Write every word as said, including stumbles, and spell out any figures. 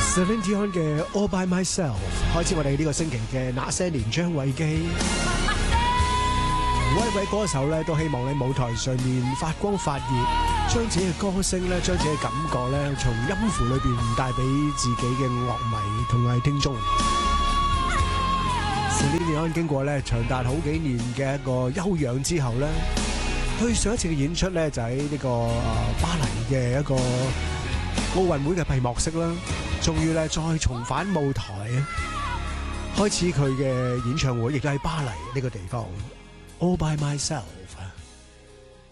Celine Dion 嘅 All By Myself 開始我哋呢個星期嘅那些年張偉基。每一位歌手咧都希望喺舞台上面發光發熱，將自己嘅歌聲咧，將自己嘅感覺咧，從音符裏邊帶俾自己嘅樂迷同埋聽眾。Celine Dion 經過咧長達好幾年嘅一個休養之後咧，佢上一次嘅演出咧就喺呢個誒巴黎嘅一個奧運會嘅閉幕式啦，終於咧再重返舞台，開始佢嘅演唱會，亦都喺巴黎呢個地方。All by myself。